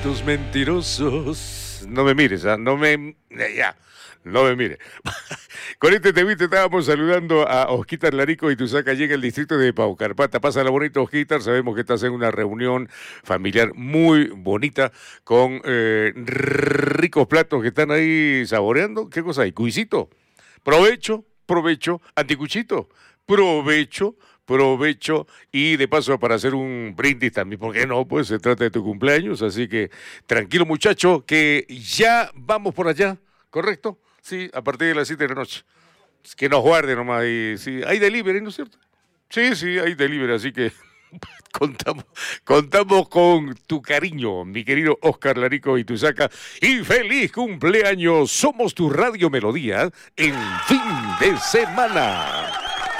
Tus mentirosos. No me mires, ¿ah? No me... Ya. No me mire. Con este temita estábamos saludando a Osquitar Larico y Tusaca llega el distrito de Paucarpata. Pásala bonito, Osquitar. Sabemos que estás en una reunión familiar muy bonita con ricos platos que están ahí saboreando. ¿Qué cosa hay? ¿Cuisito? Provecho, provecho. Anticuchito, provecho. Provecho y de paso para hacer un brindis también, ¿por qué no? Pues se trata de tu cumpleaños, así que tranquilo muchacho, que ya vamos por allá, ¿correcto? Sí, a partir de las 7 de la noche. Que nos guarde nomás. Y, sí, hay delivery, ¿no es cierto? Sí, sí, hay delivery, así que contamos con tu cariño, mi querido Oscar Larico y Tusaca. Y feliz cumpleaños, somos tu Radio Melodía en fin de semana.